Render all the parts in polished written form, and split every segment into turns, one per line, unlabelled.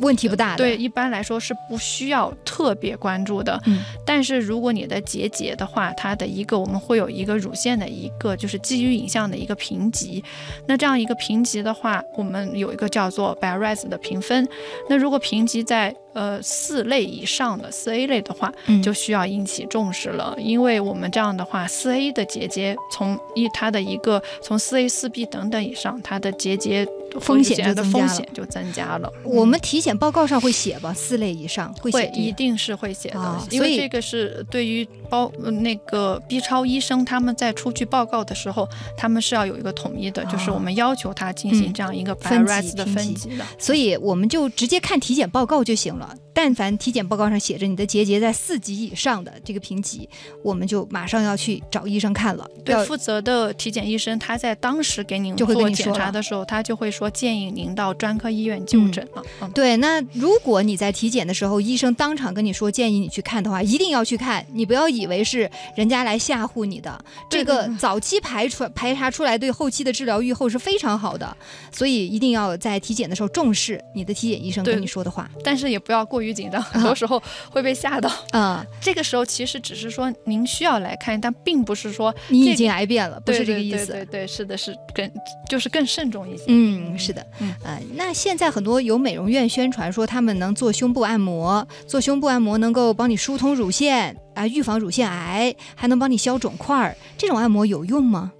问题不大的。
对，一般来说是不需要特别关注的。但是如果你的结节的话，它的一个我们会有一个乳腺的一个就是基于影像的一个评级。那这样一个评级的话，我们有一个叫做 Biorez 的评分。那如果评级在4类以上的4A 类的话，就需要引起重视了。因为我们这样的话，4A 的结节它的一个从4A、4B 等等以上，它的结节风险就增加了。
我们体检报告上会写吧？4类以上会写，
一定是会写的。因为这个是对于那个 B 超医生他们在出具报告的时候，他们是要有一个统一的，就是我们要求他进行这样一个 Biorez 的分级的。
所以我们就直接看体检报告就行了。但凡体检报告上写着你的结节在4级以上的这个评级，我们就马上要去找医生看了。
对，负责的体检医生他在当时给您做检查的时候，他就会说建议您到专科医院就诊了。
对，那如果你在体检的时候，医生当场跟你说建议你去看的话，一定要去看，你不要以为是人家来吓唬你的。这个早期排查出来，对后期的治疗预后是非常好的，所以一定要在体检的时候重视你的体检医生跟你说的话。
但是也不要过于紧张，很多时候会被吓到。这个时候其实只是说您需要来看，但并不是说
你已经癌变了，不是这个意思。
对，是的，是更慎重一些。
是的。那现在很多有美容院宣传说他们能做胸部按摩，做胸部按摩能够帮你疏通乳腺啊，预防乳腺癌，还能帮你消肿块，这种按摩有用吗？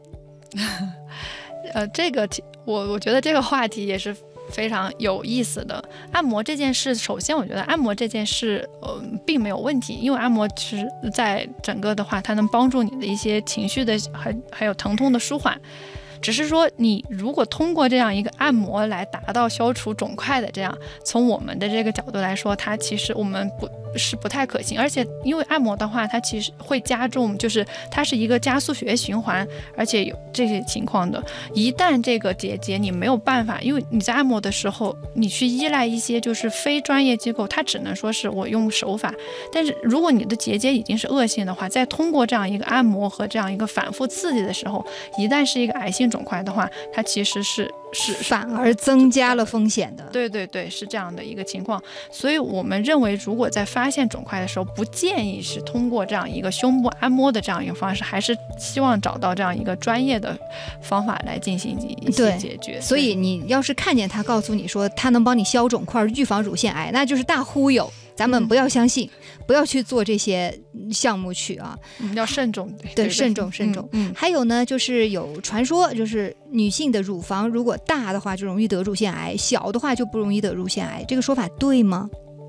这个我觉得这个话题也是非常有意思的。按摩这件事，首先我觉得按摩这件事并没有问题，因为按摩其实在整个的话，它能帮助你的一些情绪的还有疼痛的舒缓。只是说你如果通过这样一个按摩来达到消除肿块的，这样从我们的这个角度来说，它其实我们不太可行。而且因为按摩的话，它其实会加重，就是它是一个加速血液循环，而且有这些情况的。一旦这个结节你没有办法，因为你在按摩的时候你去依赖一些就是非专业机构，它只能说是我用手法，但是如果你的结节已经是恶性的话，再通过这样一个按摩和这样一个反复刺激的时候，一旦是一个癌性肿块的话，它其实是
反而增加了风险的。
对，是这样的一个情况。所以我们认为，如果在发现肿块的时候，不建议是通过这样一个胸部按摩的这样一个方式，还是希望找到这样一个专业的方法来进行一些解决。
所以你要是看见他告诉你说他能帮你消肿块、预防乳腺癌，那就是大忽悠。咱们不要相信，不要去做这些项目去啊，
要慎重。
对，慎重。还有呢，就是有传说，就是女性的乳房如果大的话就容易得乳腺癌，小的话就不容易得乳腺癌，这个说法对吗？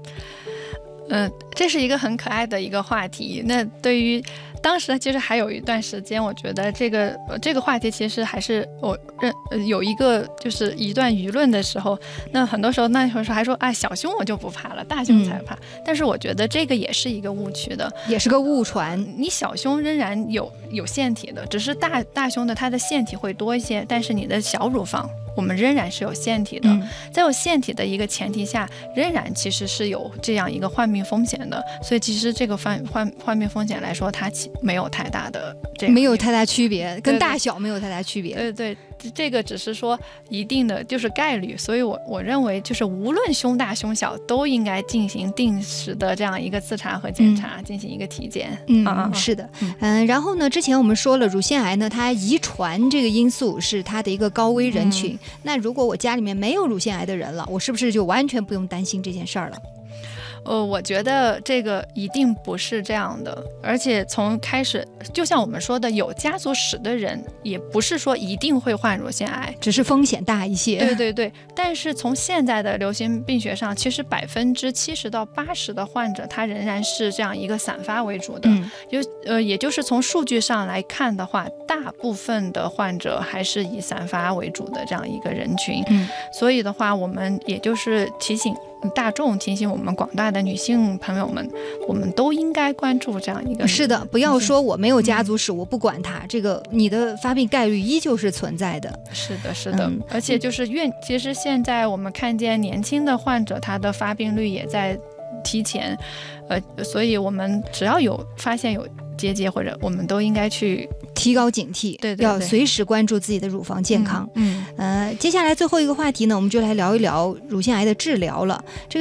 这是一个很可爱的一个话题。那对于当时其实还有一段时间，我觉得这个话题其实还是有一个就是一段舆论的时候，那很多时候那时候还说小胸我就不怕了，大胸才怕。但是我觉得这个也是一个误区的，
也是个误传。
你小胸仍然有腺体的，只是大胸的它的腺体会多一些，但是你的小乳房我们仍然是有腺体的。在有腺体的一个前提下，仍然其实是有这样一个患病风险的。所以其实这个患病风险来说，它没有太大的
没有太大区别，跟大小没有太大区别。
对，这个只是说一定的就是概率。所以我认为就是无论胸大胸小都应该进行定时的这样一个自查和检查，进行一个体检。
是的。然后呢，之前我们说了乳腺癌呢，它遗传这个因素是它的一个高危人群。那如果我家里面没有乳腺癌的人了，我是不是就完全不用担心这件事儿了？
我觉得这个一定不是这样的。而且从开始，就像我们说的，有家族史的人也不是说一定会患乳腺癌，
只是风险大一些。
对。但是从现在的流行病学上，其实70%到80%的患者他仍然是这样一个散发为主的。也就是从数据上来看的话，大部分的患者还是以散发为主的这样一个人群。所以的话，我们也就是提醒大众，提醒我们广大的女性朋友们，我们都应该关注这样一个。
是的，不要说我没有家族史，我不管它，这个你的发病概率依旧是存在的。
是的。而且就是其实现在我们看见年轻的患者，他的发病率也在提前，所以我们只要有发现有结节，或者我们都应该去
提高警惕。
对，
要随时关注自己的乳房健康。接下来最后一个话题呢，我们就来聊一聊乳腺癌的治疗了。